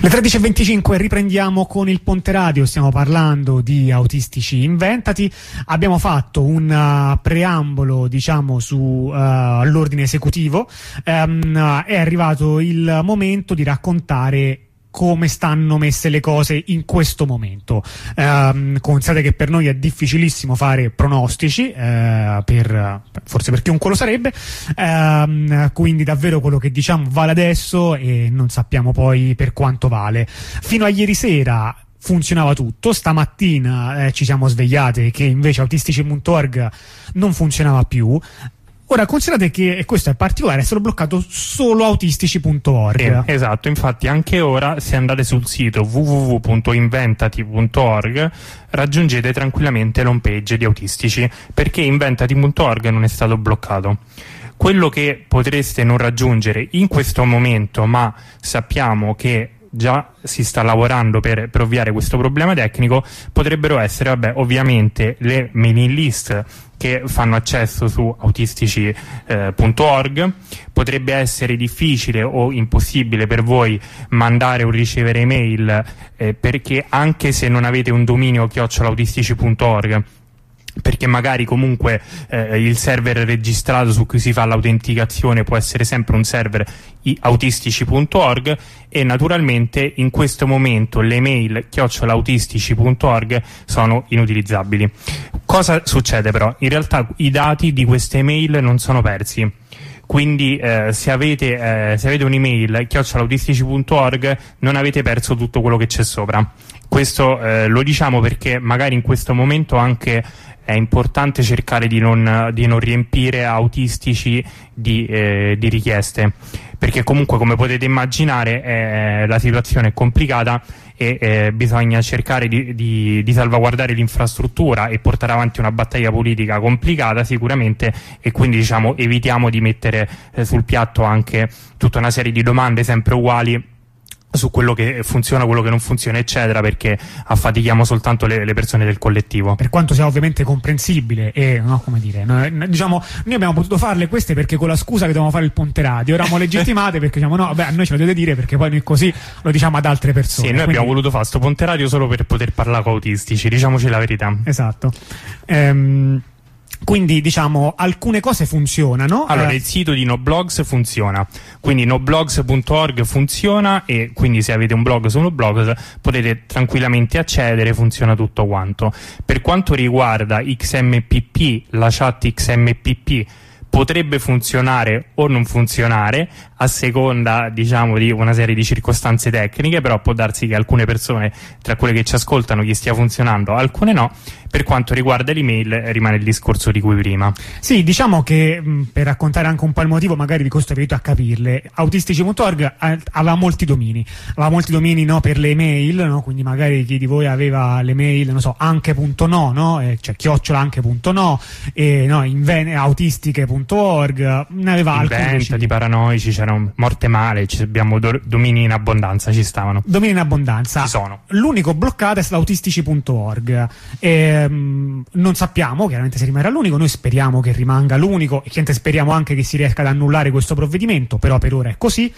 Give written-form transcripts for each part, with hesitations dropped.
Le 13.25 riprendiamo con il Ponte Radio, stiamo parlando di Autistici Inventati. Abbiamo fatto un preambolo, diciamo, su l'ordine esecutivo. È arrivato il momento di raccontare come stanno messe le cose in questo momento. Considerate che per noi è difficilissimo fare pronostici, forse per chiunque lo sarebbe, quindi davvero quello che diciamo vale adesso e non sappiamo poi per quanto vale. Fino a ieri sera funzionava tutto, stamattina ci siamo svegliate che invece autistici.org non funzionava più. Ora, considerate che, e questo è particolare, è stato bloccato solo autistici.org. Esatto, infatti anche ora, se andate sul sito www.inventati.org, raggiungete tranquillamente l'home page di Autistici, perché inventati.org non è stato bloccato. Quello che potreste non raggiungere in questo momento, ma sappiamo che già si sta lavorando per ovviare questo problema tecnico, potrebbero essere, ovviamente le mailing list che fanno accesso su autistici.org. Potrebbe essere difficile o impossibile per voi mandare o ricevere email, perché anche se non avete un dominio @autistici.org, perché magari comunque il server registrato su cui si fa l'autenticazione può essere sempre un server autistici.org, e naturalmente in questo momento le mail @autistici.org sono inutilizzabili. Cosa succede però? In realtà i dati di queste mail non sono persi. Quindi se avete un'email @autistici.org non avete perso tutto quello che c'è sopra. Questo lo diciamo perché magari in questo momento anche è importante cercare di non riempire autistici di richieste, perché comunque, come potete immaginare, la situazione è complicata e bisogna cercare di salvaguardare l'infrastruttura e portare avanti una battaglia politica complicata sicuramente, e quindi diciamo evitiamo di mettere sul piatto anche tutta una serie di domande sempre uguali su quello che funziona, quello che non funziona, eccetera, perché affatichiamo soltanto le persone del collettivo. Per quanto sia ovviamente comprensibile e, no, come dire, diciamo, noi abbiamo potuto farle queste perché con la scusa che dovevamo fare il Ponte Radio eravamo legittimate, perché diciamo no, a noi ce lo dovete dire, perché poi noi così lo diciamo ad altre persone. Sì, noi abbiamo voluto fare sto Ponte Radio solo per poter parlare con autistici, diciamoci la verità. Esatto. Quindi diciamo alcune cose funzionano. Allora, il sito di Noblogs funziona, quindi noblogs.org funziona, e quindi se avete un blog su Noblogs potete tranquillamente accedere, funziona tutto quanto. Per quanto riguarda XMPP, la chat XMPP potrebbe funzionare o non funzionare a seconda, diciamo, di una serie di circostanze tecniche, però può darsi che alcune persone, tra quelle che ci ascoltano, gli stia funzionando, alcune no. Per quanto riguarda l'email rimane il discorso di cui prima. Sì, diciamo che per raccontare anche un po' il motivo magari di questo aiuto a capirle, autistici.org aveva molti domini, no, per le email, no? Quindi magari chi di voi aveva le mail, non so, anche.no, no? Cioè @anche.no, no, autistiche.org, ne aveva alcuni. Inventati, paranoici, c'erano morte male, abbiamo domini in abbondanza, ci stavano. Domini in abbondanza. Ci sono. L'unico bloccato è stato autistici.org. Non sappiamo chiaramente se rimarrà l'unico, noi speriamo che rimanga l'unico e chiaramente speriamo anche che si riesca ad annullare questo provvedimento, però per ora è così,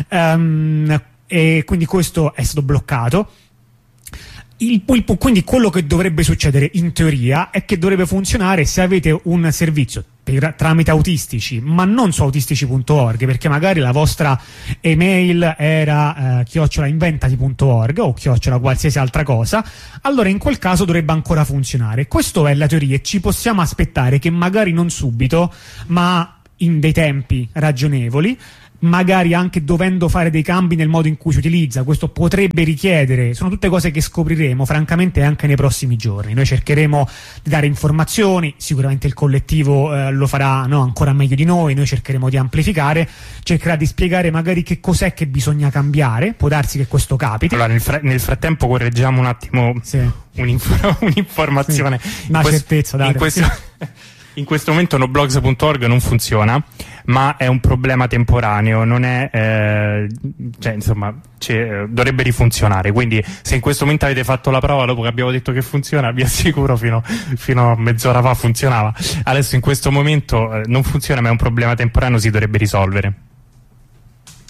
e quindi questo è stato bloccato. Quindi quello che dovrebbe succedere in teoria è che dovrebbe funzionare se avete un servizio tramite autistici, ma non su autistici.org, perché magari la vostra email era @inventati.org o qualsiasi altra cosa. Allora in quel caso dovrebbe ancora funzionare. Questa è la teoria, e ci possiamo aspettare che magari non subito, ma in dei tempi ragionevoli, magari anche dovendo fare dei cambi nel modo in cui si utilizza, questo potrebbe richiedere, sono tutte cose che scopriremo francamente anche nei prossimi giorni. Noi cercheremo di dare informazioni, sicuramente il collettivo lo farà, no, ancora meglio di noi cercheremo di amplificare, cercherà di spiegare magari che cos'è che bisogna cambiare, può darsi che questo capiti. Allora nel frattempo correggiamo un attimo, sì, un'informazione, sì, una certezza, in questo momento noblogs.org non funziona, ma è un problema temporaneo, non è dovrebbe rifunzionare. Quindi se in questo momento avete fatto la prova dopo che abbiamo detto che funziona, vi assicuro fino a mezz'ora fa funzionava. Adesso in questo momento non funziona, ma è un problema temporaneo, si dovrebbe risolvere.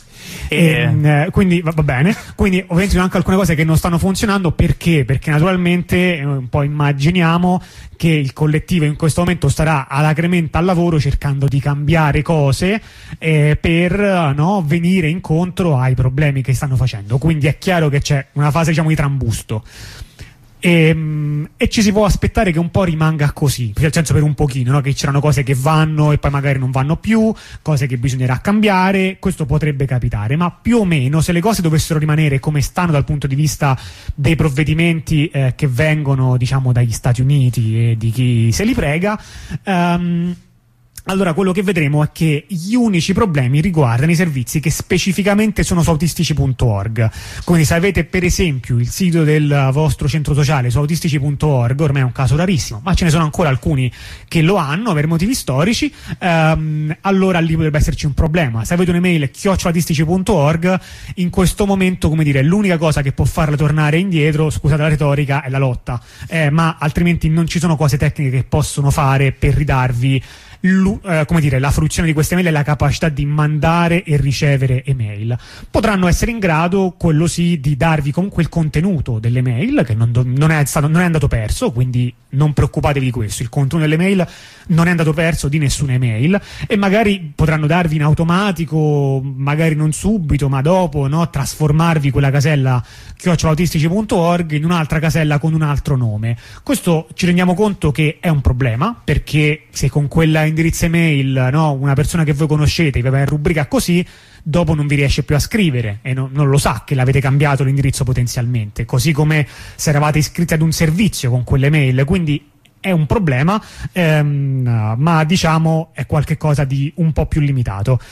Quindi va bene. Quindi ovviamente ci sono anche alcune cose che non stanno funzionando. Perché? Perché naturalmente un po' immaginiamo che il collettivo in questo momento starà alacremente al lavoro cercando di cambiare cose per venire incontro ai problemi che stanno facendo. Quindi è chiaro che c'è una fase, diciamo, di trambusto. E ci si può aspettare che un po' rimanga così, nel senso, per un pochino, no? Che c'erano cose che vanno e poi magari non vanno più, cose che bisognerà cambiare. Questo potrebbe capitare, ma più o meno, se le cose dovessero rimanere come stanno dal punto di vista dei provvedimenti che vengono, diciamo, dagli Stati Uniti e di chi se li prega, allora quello che vedremo è che gli unici problemi riguardano i servizi che specificamente sono su autistici.org. Quindi se avete per esempio il sito del vostro centro sociale su autistici.org, ormai è un caso rarissimo, ma ce ne sono ancora alcuni che lo hanno per motivi storici, allora lì potrebbe esserci un problema. Se avete un'email @autistici.org, in questo momento, come dire, l'unica cosa che può farla tornare indietro, scusate la retorica, è la lotta, ma altrimenti non ci sono cose tecniche che possono fare per ridarvi come dire, la fruizione di queste mail e la capacità di mandare e ricevere email. Potranno essere in grado, quello sì, di darvi comunque il contenuto delle mail, che non è andato perso, quindi non preoccupatevi di questo. Il contenuto delle mail non è andato perso di nessuna email, e magari potranno darvi in automatico, magari non subito ma dopo, trasformarvi quella casella @autistici.org in un'altra casella con un altro nome. Questo ci rendiamo conto che è un problema, perché se con quella indirizzo email una persona che voi conoscete vi va in rubrica così, dopo non vi riesce più a scrivere e non lo sa che l'avete cambiato l'indirizzo potenzialmente, così come se eravate iscritti ad un servizio con quelle mail. Quindi è un problema, ma diciamo è qualcosa di un po' più limitato.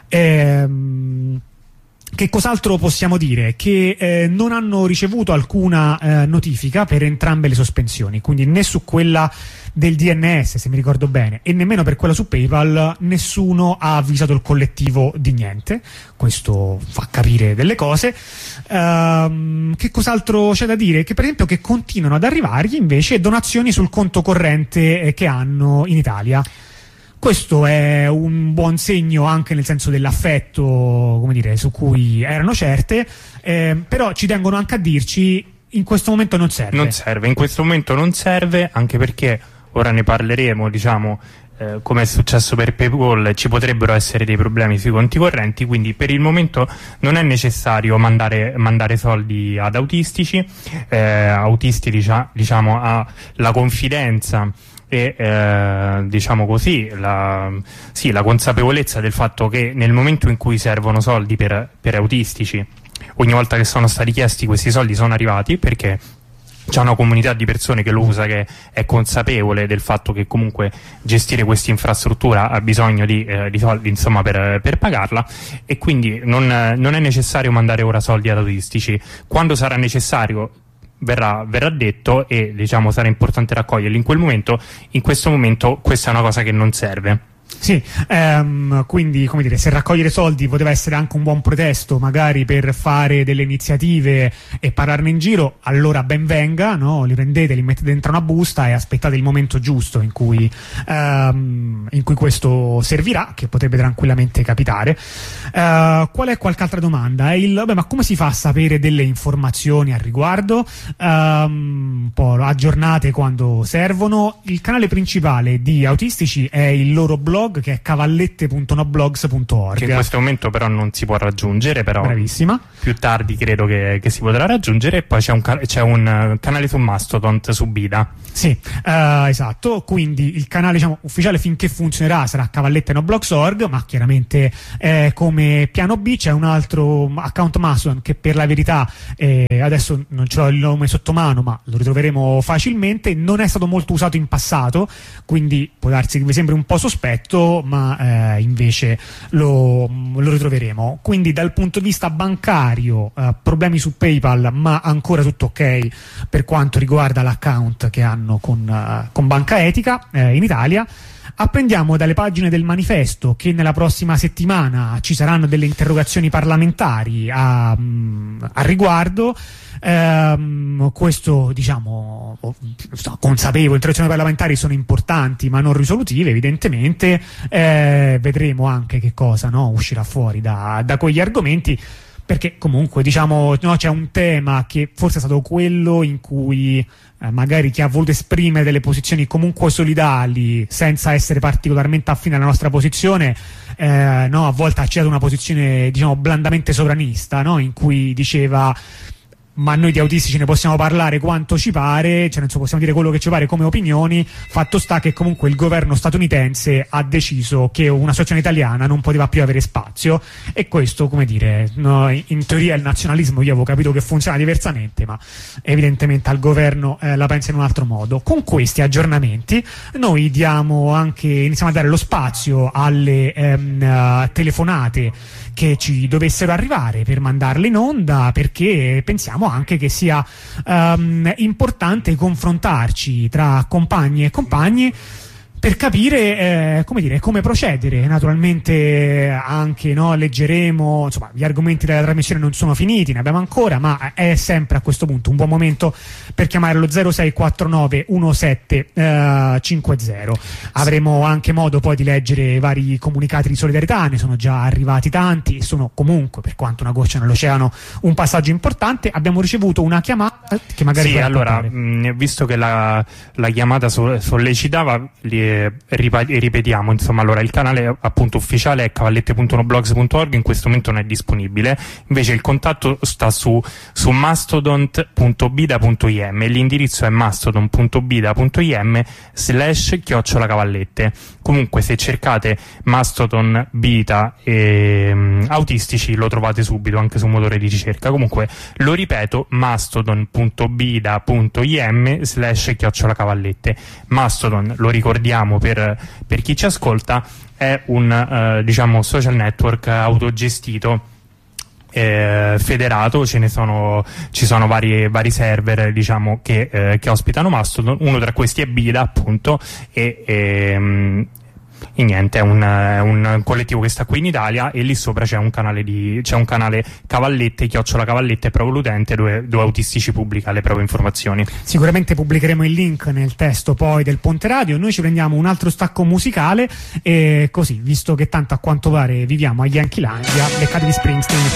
Che cos'altro possiamo dire? Che non hanno ricevuto alcuna notifica per entrambe le sospensioni, quindi né su quella del DNS, se mi ricordo bene, e nemmeno per quella su PayPal nessuno ha avvisato il collettivo di niente. Questo fa capire delle cose. Che cos'altro c'è da dire? Che per esempio che continuano ad arrivargli invece donazioni sul conto corrente che hanno in Italia. Questo è un buon segno anche nel senso dell'affetto, come dire, su cui erano certe, però ci tengono anche a dirci in questo momento non serve. Non serve, in questo momento non serve, anche perché ora ne parleremo, diciamo, come è successo per PayPal, ci potrebbero essere dei problemi sui conti correnti, quindi per il momento non è necessario mandare soldi ad autistici. Autisti diciamo ha la confidenza e diciamo così la consapevolezza del fatto che nel momento in cui servono soldi per autistici, ogni volta che sono stati chiesti questi soldi sono arrivati, perché c'è una comunità di persone che lo usa, che è consapevole del fatto che comunque gestire questa infrastruttura ha bisogno di soldi, insomma, per pagarla, e quindi non è necessario mandare ora soldi ad autistici. Quando sarà necessario verrà detto, e diciamo sarà importante raccoglierli in quel momento. In questo momento questa è una cosa che non serve. Sì, quindi, come dire, se raccogliere soldi poteva essere anche un buon pretesto magari per fare delle iniziative e parlarne in giro, allora ben venga, li prendete, li mettete dentro una busta e aspettate il momento giusto in cui questo servirà, che potrebbe tranquillamente capitare. Qual è qualche altra domanda? Ma come si fa a sapere delle informazioni al riguardo? Un po' aggiornate quando servono. Il canale principale di Autistici è il loro blog, che è cavallette.noblogs.org, che in questo momento però non si può raggiungere, però bravissima, più tardi credo che si potrà raggiungere. E poi c'è un canale su Mastodon, su Bida. Sì, esatto. Quindi il canale, diciamo, ufficiale finché funzionerà sarà cavallette.noblogs.org, ma chiaramente come piano B c'è un altro account Mastodon che per la verità adesso non ce l'ho il nome sotto mano, ma lo ritroveremo facilmente. Non è stato molto usato in passato, quindi può darsi che vi sembri un po' sospetto, ma invece lo ritroveremo. Quindi dal punto di vista bancario problemi su PayPal, ma ancora tutto ok per quanto riguarda l'account che hanno con Banca Etica in Italia. Apprendiamo dalle pagine del manifesto che nella prossima settimana ci saranno delle interrogazioni parlamentari a riguardo. Questo, diciamo, consapevole, interrogazioni parlamentari sono importanti ma non risolutive, evidentemente. Vedremo anche che cosa, no, uscirà fuori da quegli argomenti, perché comunque, diciamo, no, c'è un tema che forse è stato quello in cui magari chi ha voluto esprimere delle posizioni comunque solidali senza essere particolarmente affine alla nostra posizione, no, a volte ha citato una posizione, diciamo, blandamente sovranista, no, in cui diceva: ma noi di autistici ne possiamo parlare quanto ci pare, cioè possiamo dire quello che ci pare come opinioni, fatto sta che comunque il governo statunitense ha deciso che un'associazione italiana non poteva più avere spazio, e questo, come dire, no, in teoria il nazionalismo io avevo capito che funziona diversamente, ma evidentemente al governo la pensa in un altro modo. Con questi aggiornamenti noi iniziamo a dare lo spazio alle telefonate che ci dovessero arrivare per mandarle in onda, perché pensiamo anche che sia importante confrontarci tra compagni e compagni per capire come procedere. Naturalmente anche, no, leggeremo, insomma, gli argomenti della trasmissione non sono finiti, ne abbiamo ancora, ma è sempre a questo punto un buon momento per chiamare lo 0649 1750. Avremo anche modo poi di leggere vari comunicati di solidarietà, ne sono già arrivati tanti e sono comunque, per quanto una goccia nell'oceano, un passaggio importante. Abbiamo ricevuto una chiamata che magari visto che la chiamata sollecitava, ripetiamo, insomma, allora il canale appunto ufficiale è cavallette.noblogs.org, in questo momento non è disponibile, invece il contatto sta su mastodon.bida.im, e l'indirizzo è mastodon.bida.im/cavallette. Comunque se cercate Mastodon, Bida e autistici lo trovate subito anche su un motore di ricerca. Comunque lo ripeto, mastodon.bida.im/cavallette. Mastodon, lo ricordiamo per chi ci ascolta, è un social network autogestito, federato. Ci sono vari server, diciamo, che ospitano Mastodon. Uno tra questi è Bida, appunto, e niente, è un collettivo che sta qui in Italia, e lì sopra c'è un canale Cavallette, @Cavallette proprio l'utente, dove autistici pubblica le proprie informazioni. Sicuramente pubblicheremo il link nel testo poi del Ponte Radio. Noi ci prendiamo un altro stacco musicale, e così, visto che tanto a quanto pare viviamo a Yankeelandia, beccate di Springsteen.